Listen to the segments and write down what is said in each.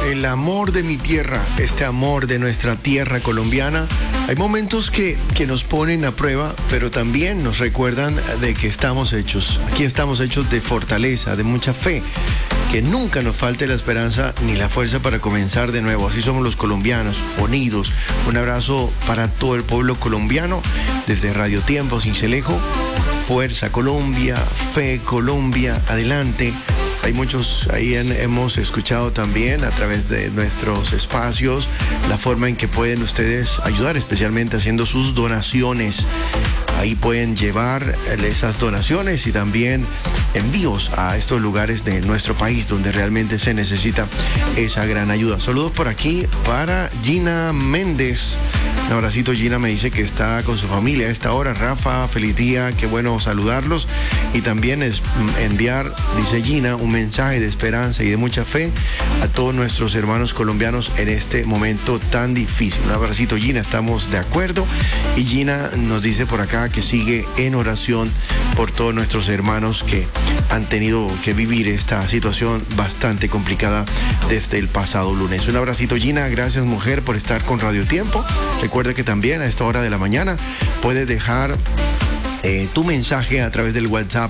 el amor de mi tierra, este amor de nuestra tierra colombiana. Hay momentos que nos ponen a prueba, pero también nos recuerdan de que estamos hechos. Aquí estamos hechos de fortaleza, de mucha fe. Que nunca nos falte la esperanza ni la fuerza para comenzar de nuevo. Así somos los colombianos, unidos. Un abrazo para todo el pueblo colombiano, desde Radio Tiempo, Sincelejo. Fuerza Colombia, fe Colombia, adelante. Hay muchos, hemos escuchado también a través de nuestros espacios la forma en que pueden ustedes ayudar, especialmente haciendo sus donaciones. Ahí pueden llevar esas donaciones y también envíos a estos lugares de nuestro país donde realmente se necesita esa gran ayuda. Saludos por aquí para Gina Méndez. Un abracito, Gina me dice que está con su familia a esta hora. Rafa, feliz día, qué bueno saludarlos. Y también enviar, dice Gina, un mensaje de esperanza y de mucha fe a todos nuestros hermanos colombianos en este momento tan difícil. Un abracito, Gina, estamos de acuerdo. Y Gina nos dice por acá que sigue en oración por todos nuestros hermanos que han tenido que vivir esta situación bastante complicada desde el pasado lunes. Un abracito, Gina, gracias mujer por estar con Radio Tiempo. Recuerda que también a esta hora de la mañana puedes dejar tu mensaje a través del WhatsApp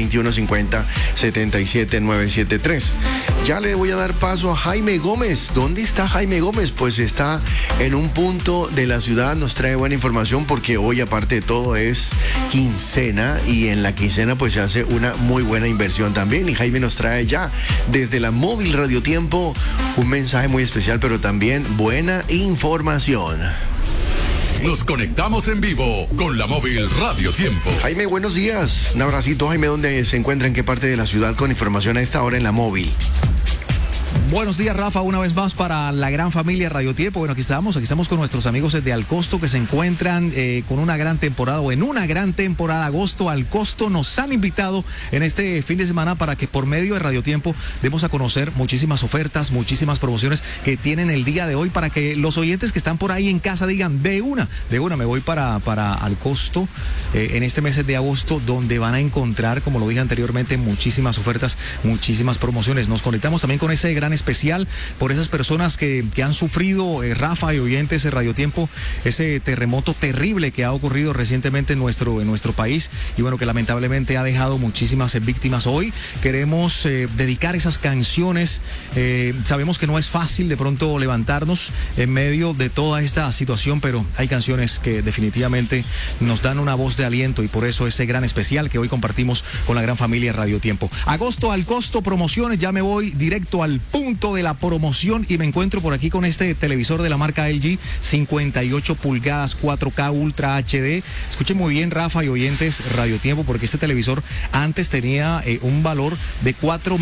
321-50-77-973. Ya le voy a dar paso a Jaime Gómez. ¿Dónde está Jaime Gómez? Pues está en un punto de la ciudad, nos trae buena información porque hoy aparte de todo es quincena y en la quincena pues se hace una muy buena inversión también y Jaime nos trae ya desde la móvil Radio Tiempo un mensaje muy especial pero también buena información. Nos conectamos en vivo con la móvil Radio Tiempo. Jaime, buenos días. Un abracito, Jaime, ¿dónde se encuentra? ¿En qué parte de la ciudad con información a esta hora en la móvil? Buenos días, Rafa, una vez más para la gran familia Radio Tiempo. Bueno, aquí estamos con nuestros amigos de Alcosto que se encuentran con una gran temporada o en una gran temporada. Agosto Alcosto nos han invitado en este fin de semana para que por medio de Radio Tiempo demos a conocer muchísimas ofertas, muchísimas promociones que tienen el día de hoy para que los oyentes que están por ahí en casa digan de una me voy para Alcosto en este mes de agosto donde van a encontrar, como lo dije anteriormente, muchísimas ofertas, muchísimas promociones. Nos conectamos también con ese gran especial por esas personas que han sufrido, Rafa y oyentes de Radio Tiempo, ese terremoto terrible que ha ocurrido recientemente en nuestro país y bueno, que lamentablemente ha dejado muchísimas víctimas. Hoy queremos dedicar esas canciones. Sabemos que no es fácil de pronto levantarnos en medio de toda esta situación, pero hay canciones que definitivamente nos dan una voz de aliento y por eso ese gran especial que hoy compartimos con la gran familia Radio Tiempo. Agosto Alcosto, promociones, ya me voy directo al punto de la promoción y me encuentro por aquí con este televisor de la marca LG, 58 pulgadas, 4K Ultra HD. Escuchen muy bien, Rafa y oyentes Radio Tiempo, porque este televisor antes tenía un valor de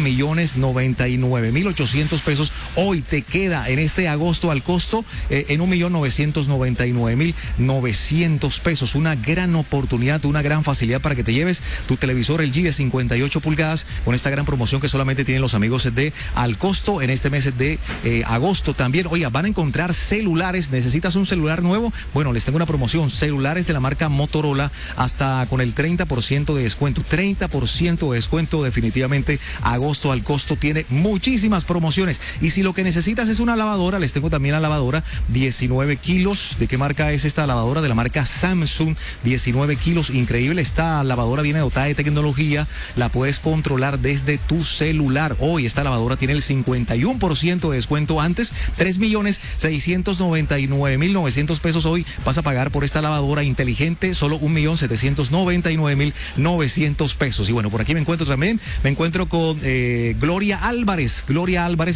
4.099.800 pesos. Hoy te queda en este agosto al costo en 1.999.900 pesos. Una gran oportunidad, una gran facilidad para que te lleves tu televisor LG de 58 pulgadas con esta gran promoción que solamente tienen los amigos de Alcosto en este mes de agosto. También, oiga, van a encontrar celulares. ¿Necesitas un celular nuevo? Bueno, les tengo una promoción. Celulares de la marca Motorola hasta con el 30% de descuento. 30% de descuento definitivamente. Agosto al costo tiene muchísimas promociones. Y si lo que necesitas es una lavadora, les tengo también la lavadora 19 kilos. ¿De qué marca es esta lavadora? De la marca Samsung. 19 kilos. Increíble. Esta lavadora viene dotada de tecnología. La puedes controlar desde tu celular. Hoy esta lavadora tiene el 51% de descuento. Antes 3.699.900 pesos. Hoy vas a pagar por esta lavadora inteligente solo 1.799.900 pesos. Y bueno, por aquí me encuentro con Gloria Álvarez.